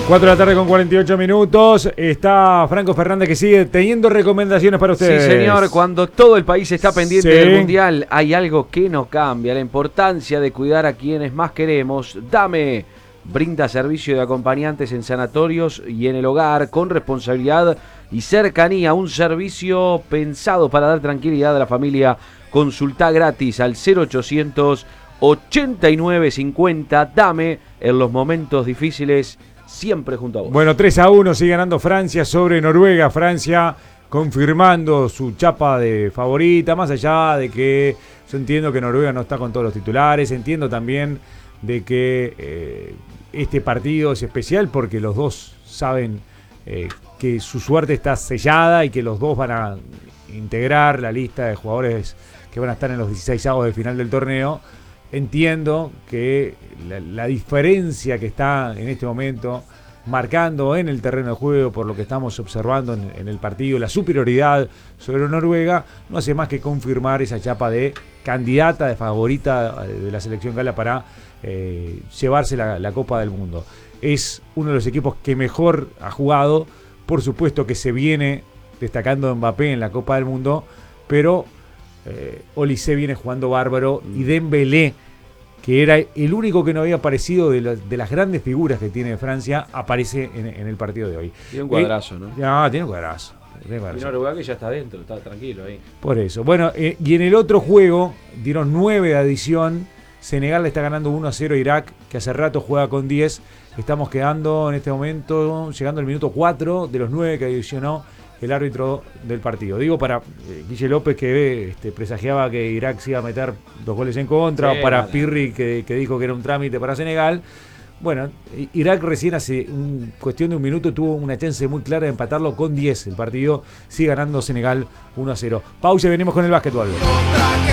4 de la tarde con 48 minutos. Está Franco Fernández que sigue teniendo recomendaciones para ustedes. Sí, señor. Cuando todo el país está pendiente del Mundial, hay algo que no cambia. La importancia de cuidar a quienes más queremos. Dame brinda servicio de acompañantes en sanatorios y en el hogar con responsabilidad y cercanía. Un servicio pensado para dar tranquilidad a la familia. Consulta gratis al 0800 89 50. Dame en los momentos difíciles. Siempre junto a vos. Bueno, 3-1 sigue ganando Francia sobre Noruega. Francia confirmando su chapa de favorita, más allá de que yo entiendo que Noruega no está con todos los titulares, entiendo también de que este partido es especial porque los dos saben que su suerte está sellada y que los dos van a integrar la lista de jugadores que van a estar en los 16avos de final del torneo. Entiendo que la diferencia que está en este momento marcando en el terreno de juego, por lo que estamos observando en el partido, la superioridad sobre Noruega, no hace más que confirmar esa chapa de candidata, de favorita de la selección gala para llevarse la Copa del Mundo. Es uno de los equipos que mejor ha jugado, por supuesto que se viene destacando Mbappé en la Copa del Mundo, pero Olise viene jugando bárbaro y Dembélé, que era el único que no había aparecido de las grandes figuras que tiene Francia, aparece en el partido de hoy. Tiene un cuadrazo, ¿no? Ya, tiene un cuadrazo. Y Noruega que ya está dentro, está tranquilo ahí. Por eso. Bueno, y en el otro juego dieron 9 de adición. Senegal le está ganando 1-0 a Irak, que hace rato juega con 10. Estamos quedando en este momento, llegando al minuto 4 de los 9 que adicionó el árbitro del partido. Digo para Guille López, que presagiaba que Irak se iba a meter 2 goles en contra, sí, para Pirri, que dijo que era un trámite para Senegal. Bueno, Irak recién hace cuestión de un minuto tuvo una chance muy clara de empatarlo con 10. El partido sigue ganando Senegal 1-0. Pausa y venimos con el básquetbol.